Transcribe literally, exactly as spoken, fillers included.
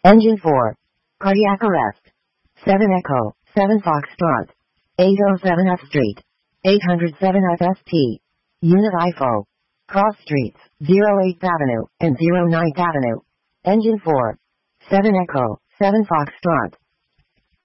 Engine four. Cardiac arrest. seven Echo, seven Foxtrot. eight oh seven F Street. eight oh seven F S T. Unit I F O. Cross streets, oh eighth Avenue and oh ninth Avenue. Engine four. seven Echo, seven Foxtrot.